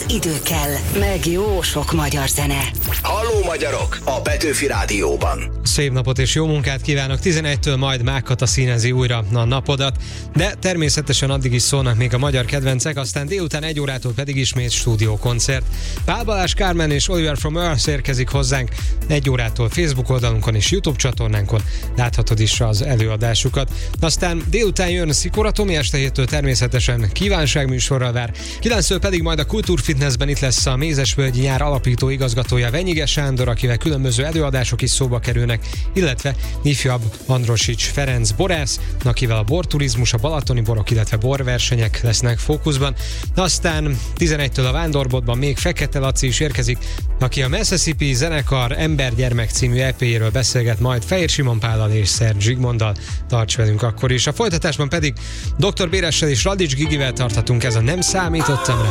idő kell, meg jó sok magyar zene. Halló magyarok, a Petőfi Rádióban. Szép napot és jó munkát kívánok! 11-től majd Mágkata színezi újra a napodat, de természetesen addig is szólnak még a magyar kedvencek, aztán délután 1 órától pedig ismét stúdiókoncert. Pál Balázs, Kármen és Oliver from Earth érkezik hozzánk 1 órától Facebook oldalunkon és YouTube csatornánkon láthatod is az előadásukat. Aztán délután jön Szikora Tomi, este 7-től természetesen kívánságműsorral vár. 9-től pedig majd a Kultúrfitnessben itt lesz a Mézesvölgyi Nyár alapító igazgatója Venyige Sándor, akivel különböző előadások is szóba kerülnek, illetve ifjabb Androsics Ferenc borász, akivel a borturizmus, a balatoni borok, illetve borversenyek lesznek fókuszban. Aztán 11-től a Vándorbotban még Fekete Laci is érkezik, aki a Mississippi zenekar Embergyermek című EP-jéről beszélget majd Fehér Simon Pállal és Szerb Zsigmonddal. Tarts velünk akkor is. A folytatásban pedig Dr. Béressel és Radics Gigivel tarthatunk, ez a Nem számítottam rá.